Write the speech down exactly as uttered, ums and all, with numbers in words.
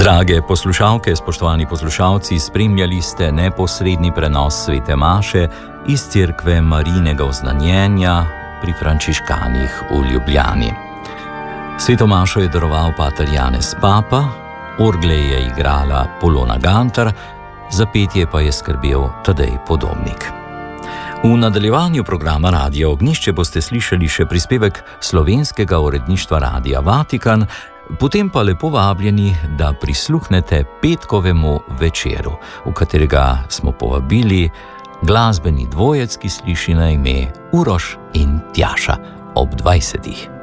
Drage poslušalke, spoštovani poslušalci, spremljali ste neposredni prenos svete maše iz cerkve Marijinega oznanjenja pri frančiškanih v Ljubljani. Sveto mašo je daroval pater Janez Papa, orgle je igrala Polona Gantar, za petje pa je skrbel Tadej Podobnik. V nadaljevanju programa Radia Ognjišče boste slišali še prispevek slovenskega uredništva Radia Vatikan, potem pa lepo vabljeni, da prisluhnete petkovemu večeru, v katerega smo povabili glasbeni dvojec, ki sliši na ime Uroš in Tjaša ob dvajsetih.